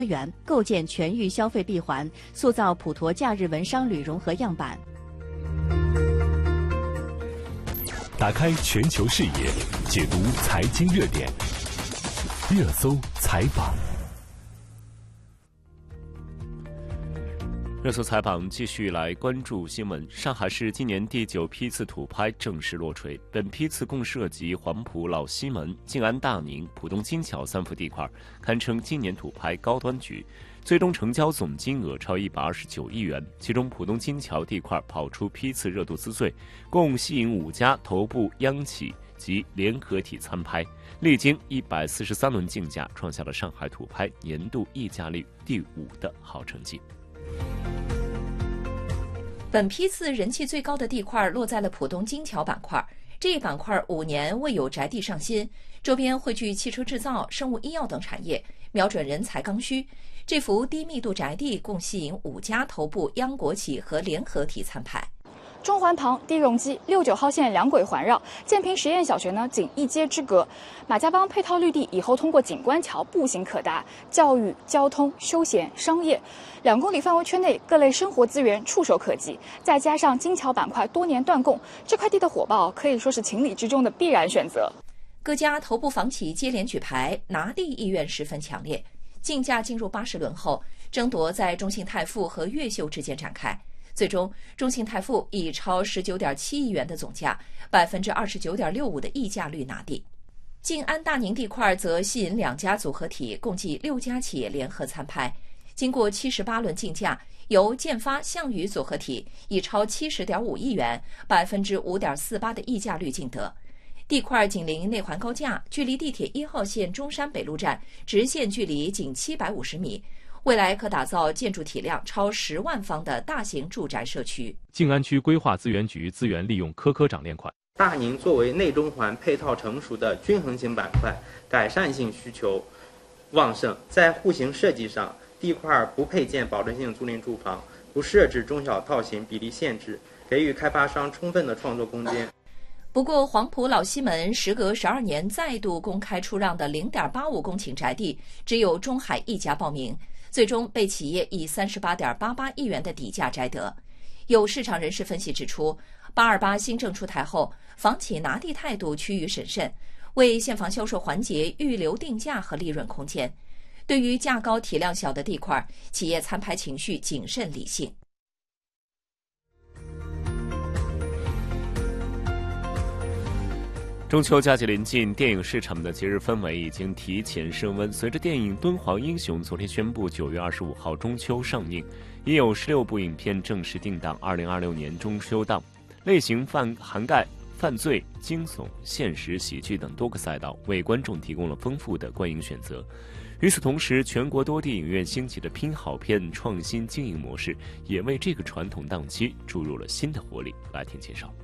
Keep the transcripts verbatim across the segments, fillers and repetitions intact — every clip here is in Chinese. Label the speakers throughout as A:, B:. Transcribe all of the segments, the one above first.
A: 源，构建全域消费闭环，塑造普陀假日文商旅融合样板。
B: 打开全球视野，解读财经热点，热搜采访。
C: 热搜采访继续来关注新闻。上海市今年第九批次土拍正式落锤，本批次共涉及黄埔老西门、静安大宁、浦东金桥三幅地块，堪称今年土拍高端局。最终成交总金额超一百二十九亿元，其中浦东金桥地块跑出批次热度之最，共吸引五家头部央企及联合体参拍，历经一百四十三轮竞价，创下了上海土拍年度溢价率第五的好成绩。
D: 本批次人气最高的地块落在了浦东金桥板块，这一板块五年未有宅地上新，周边汇聚汽车制造、生物医药等产业，瞄准人才刚需。这幅低密度宅地共吸引五家头部央国企和联合体参拍。
E: 中环旁低容积，六九号线两轨环绕，建平实验小学呢仅一街之隔。马家浜配套绿地以后通过景观桥步行可达，教育、交通、休闲、商业，两公里范围圈内各类生活资源触手可及。再加上金桥板块多年断供，这块地的火爆可以说是情理之中的必然选择。
D: 各家头部房企接连举牌，拿地意愿十分强烈。竞价进入八十轮后，争夺在中信泰富和越秀之间展开。最终，中信泰富以超十九点七亿元的总价，百分之二十九点六五的溢价率拿地。静安大宁地块则吸引两家组合体，共计六家企业联合参拍。经过七十八轮竞价，由建发项羽组合体以超七十点五亿元，百分之五点四八的溢价率竞得。地块紧邻内环高架，距离地铁一号线中山北路站直线距离仅七百五十米。未来可打造建筑体量超十万方的大型住宅社区。
F: 静安区规划资源局资源利用科科长链款。
G: 大宁作为内中环配套成熟的均衡型板块，改善性需求旺盛，在户型设计上，地块不配建保证性租赁住房，不设置中小套型比例限制，给予开发商充分的创作空间。
D: 不过，黄埔老西门时隔十二年再度公开出让的 零点八五公顷宅地，只有中海一家报名。最终被企业以 三十八点八八亿元的底价摘得。有市场人士分析指出，八二八新政出台后，房企拿地态度趋于审慎，为现房销售环节预留定价和利润空间。对于价高体量小的地块，企业参拍情绪谨慎理性。
C: 中秋佳节临近，电影市场的节日氛围已经提前升温。随着电影《敦煌英雄》昨天宣布九月二十五号中秋上映，已有十六部影片正式定档二零二六年中秋档，类型泛涵盖犯罪、惊悚、现实、喜剧等多个赛道，为观众提供了丰富的观影选择。与此同时，全国多地影院兴起的拼好片创新经营模式，也为这个传统档期注入了新的活力。来听介绍。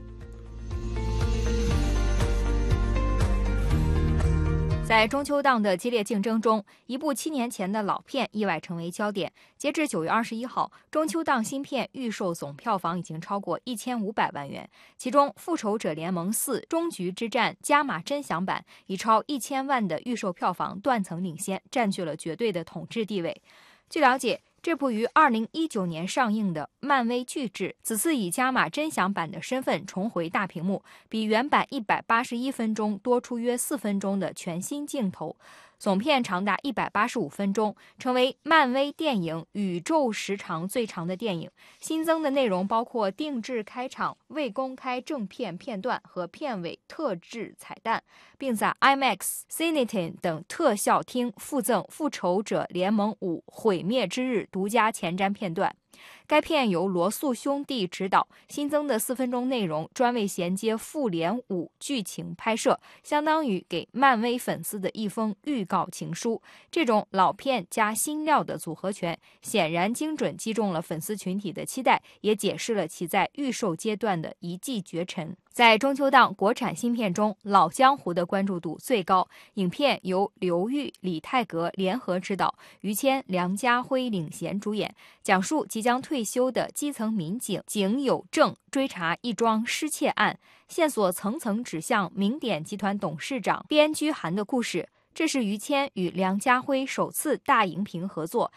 H: 在中秋档的激烈竞争中，一部七年前的老片意外成为焦点。截至九月二十一号，中秋档新片预售总票房已经超过一千五百万元，其中《复仇者联盟四：终局之战》加码真享版以超一千万的预售票房断层领先，占据了绝对的统治地位。据了解，这部于二零一九年上映的漫威巨制，此次以加码真享版的身份重回大屏幕，比原版一百八十一分钟多出约四分钟的全新镜头，总片长达一百八十五分钟，成为漫威电影宇宙时长最长的电影。新增的内容包括定制开场、未公开正片片段和片尾特制彩蛋，并在 IMAX、Cinetin 等特效厅附赠《复仇者联盟五：毁灭之日》独家前瞻片段。该片由罗素兄弟执导，新增的四分钟内容专为衔接《复联五》剧情拍摄，相当于给漫威粉丝的一封预告情书。这种老片加新料的组合拳，显然精准击中了粉丝群体的期待，也解释了其在预售阶段的一骑绝尘。在中秋档国产新片中，《老江湖》的关注度最高。影片由刘玉、李泰格联合执导，于谦、梁家辉领衔主演，讲述即将退休的基层民警景有正追查一桩失窃案，线索层层指向名典集团董事长边居涵的故事。 这是于谦与梁家辉首次大荧屏合作，